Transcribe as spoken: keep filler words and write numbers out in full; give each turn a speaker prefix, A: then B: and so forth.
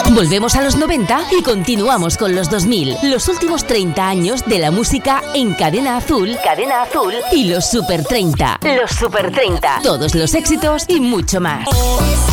A: Volvemos a los noventa y continuamos con los dos mil. Los últimos treinta años de la música en Cadena Azul. Cadena Azul. Y los Super treinta. Los Super treinta. Todos los éxitos y mucho más.